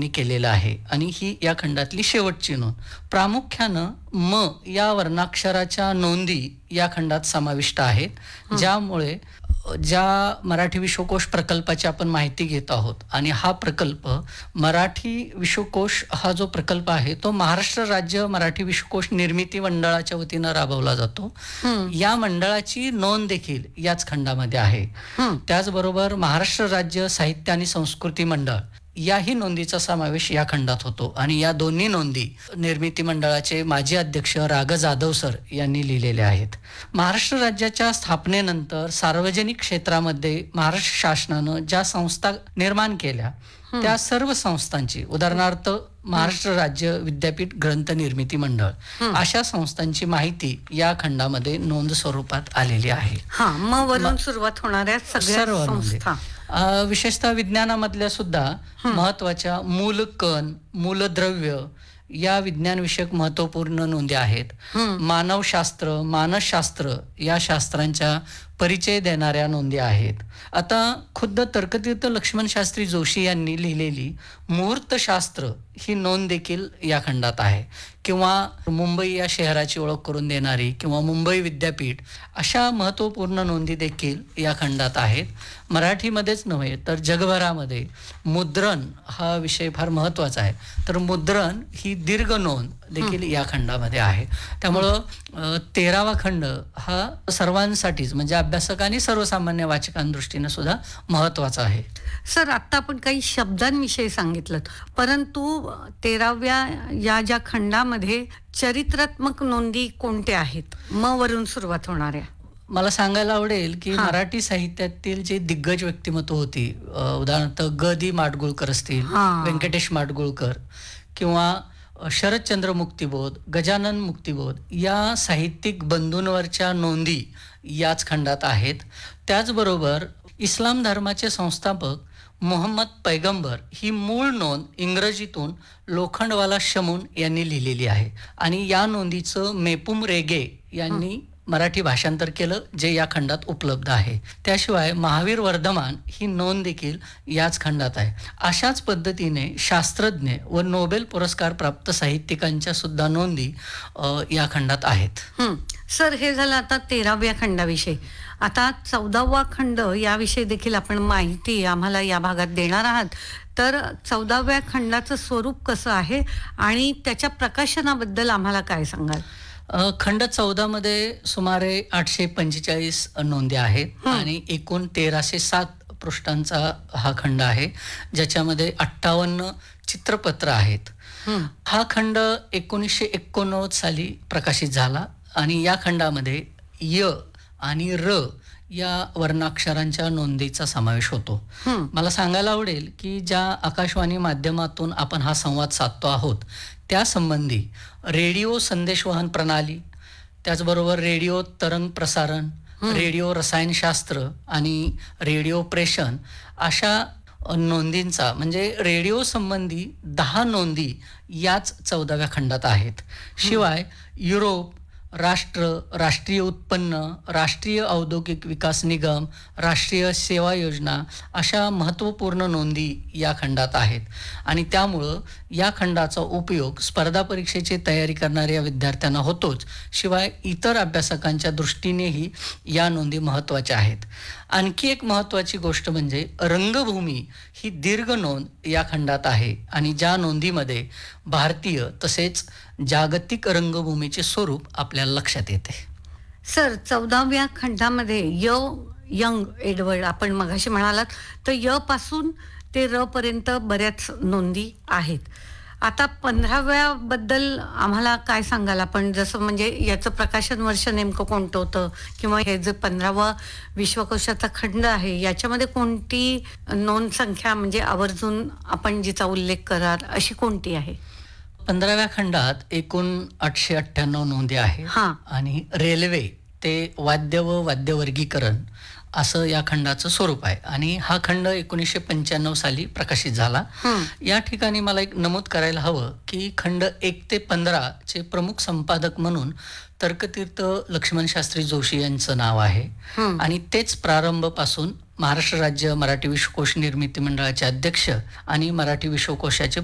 यांनी केलेलं आहे आणि ही या खंडातली शेवटची नोंद. प्रामुख्यानं म या वर्णाक्षराच्या नोंदी या खंडात समाविष्ट आहेत, ज्यामुळे ज्या मराठी विश्वकोश प्रकल्पाची आपण माहिती घेत आहोत आणि हा प्रकल्प मराठी विश्वकोश हा जो प्रकल्प आहे तो महाराष्ट्र राज्य मराठी विश्वकोश निर्मिती मंडळाच्या वतीनं राबवला जातो. या मंडळाची नोंद देखील याच खंडामध्ये आहे. त्याचबरोबर महाराष्ट्र राज्य साहित्य आणि संस्कृती मंडळ याही नोंदीचा समावेश या खंडात होतो आणि या दोन्ही नोंदी निर्मिती मंडळाचे माजी अध्यक्ष राग जाधव सर यांनी लिहिलेल्या आहेत. महाराष्ट्र राज्याच्या स्थापनेनंतर सार्वजनिक क्षेत्रामध्ये महाराष्ट्र शासनानं ज्या संस्था निर्माण केल्या त्या सर्व संस्थांची, उदाहरणार्थ महाराष्ट्र राज्य विद्यापीठ ग्रंथ निर्मिती मंडळ, अशा संस्थांची माहिती या खंडामध्ये नोंद स्वरूपात आलेली आहे. मग वरून सुरुवात होणाऱ्या सगळ्या संस्था, विशेषतः विज्ञानामधल्या सुद्धा महत्वाच्या मूलकण, मूलद्रव्य या विज्ञानविषयक महत्वपूर्ण नोंदी आहेत. मानवशास्त्र, मानसशास्त्र या शास्त्रांच्या परिचय देणाऱ्या नोंदी आहेत. आता खुद्द तर्कतीर्थ लक्ष्मण शास्त्री जोशी यांनी लिहिलेली मुहूर्तशास्त्र ही नोंद देखील या खंडात आहे. किंवा मुंबई या शहराची ओळख करून देणारी किंवा मुंबई विद्यापीठ अशा महत्त्वपूर्ण नोंदी देखील या खंडात आहेत. मराठीमध्येच नव्हे तर जगभरामध्ये मुद्रण हा विषय फार महत्त्वाचा आहे, तर मुद्रण ही दीर्घ नोंद देखील या खंडामध्ये आहे. त्यामुळं 13वा खंड हा सर्वांसाठीच, म्हणजे अभ्यासक आणि सर्वसामान्य वाचकांदृष्टीने सुद्धा महत्त्वाचा आहे. सर, आता आपण काही शब्दांविषयी सांगितलं, परंतु 13व्या या ज्या खंडामध्ये चरित्रात्मक नोंदी कोणत्या आहेत, म वरून सुरुवात होणाऱ्या? मला सांगायला आवडेल की मराठी साहित्यातील जे दिग्गज व्यक्तिमत्व होती, उदाहरणार्थ ग.दी. माडगुळकर असतील, व्यंकटेश माडगुळकर किंवा शरदचंद्र मुक्तिबोध, गजानन मुक्तिबोध या साहित्यिक बंधूंवरच्या नोंदी याच खंडात आहेत. त्याचबरोबर इस्लाम धर्माचे संस्थापक मोहम्मद पैगंबर ही मूळ नोंद इंग्रजीतून लोखंडवाला शमून यांनी लिहिलेली आहे आणि या नोंदीचं मेपुम रेगे यांनी मराठी भाषांतर केलं, जे या खंडात उपलब्ध आहे. त्याशिवाय महावीर वर्धमान ही नोंद देखील याच खंडात आहे. अशाच पद्धतीने शास्त्रज्ञ व नोबेल पुरस्कार प्राप्त साहित्यिकांच्या सुद्धा नोंदी या खंडात आहेत. सर, हे झालं आता 13व्या खंडाविषयी. आता 14वा खंड याविषयी देखील आपण माहिती आम्हाला या भागात देणार आहात. तर 14व्या खंडाचं स्वरूप कसं आहे आणि त्याच्या प्रकाशनाबद्दल आम्हाला काय सांगाल? खंड 14 मध्ये सुमारे 845 नोंदी आहेत आणि एकूण 1307 पृष्ठांचा हा खंड आहे, ज्याच्यामध्ये 58 चित्रपत्र आहेत. हा खंड 1989 साली प्रकाशित झाला आणि या खंडामध्ये य आणि र या वर्णाक्षरांच्या नोंदीचा समावेश होतो. मला सांगायला आवडेल की ज्या आकाशवाणी माध्यमातून आपण हा संवाद साधतो आहोत त्यासंबंधी रेडिओ संदेशवहन प्रणाली, त्याचबरोबर रेडिओ तरंग प्रसारण, रेडिओ रसायनशास्त्र आणि रेडिओ प्रेषण अशा नोंदींचा, म्हणजे रेडिओ संबंधी 10 नोंदी याच 14व्या खंडात आहेत. शिवाय युरोप, राष्ट्र, राष्ट्रीय उत्पन्न, राष्ट्रीय औद्योगिक विकास निगम, राष्ट्रीय सेवा योजना अशा महत्त्वपूर्ण नोंदी या खंडात आहेत आणि त्यामुळं या खंडाचा उपयोग स्पर्धा परीक्षेची तयारी करणाऱ्या विद्यार्थ्यांना होतोच, शिवाय इतर अभ्यासकांच्या दृष्टीनेही या नोंदी महत्त्वाच्या आहेत. आणखी एक महत्त्वाची गोष्ट म्हणजे रंगभूमी ही दीर्घ नोंद या खंडात आहे आणि ज्या नोंदीमध्ये भारतीय तसेच जागतिक रंगभूमीचे स्वरूप आपल्याला लक्षात येते. सर, 14व्या खंडामध्ये यंग एडवर्ड आपण मगाशी म्हणालात, तर य पासून ते र पर्यंत बऱ्याच नोंदी आहेत. आता 15व्या बद्दल आम्हाला काय सांगाल आपण? जसं म्हणजे याचं प्रकाशन वर्ष नेमकं कोणतं होतं किंवा हे जे 15वा विश्वकोशाचा खंड आहे याच्यामध्ये कोणती नोंद संख्या, म्हणजे आवर्जून आपण जिचा उल्लेख कराल अशी कोणती आहे? 15व्या खंडात एकूण 898 नोंदी आहेत आणि रेल्वे ते वाद्य व वाद्यवर्गीकरण असं या खंडाचं स्वरूप आहे आणि हा खंड 1995 साली प्रकाशित झाला. या ठिकाणी मला एक नमूद करायला हवं की खंड 1 ते 15 चे प्रमुख संपादक म्हणून तर्कतीर्थ लक्ष्मण शास्त्री जोशी यांचं नाव आहे आणि तेच प्रारंभपासून महाराष्ट्र राज्य मराठी विश्वकोश निर्मिती मंडळाचे अध्यक्ष आणि मराठी विश्वकोशाचे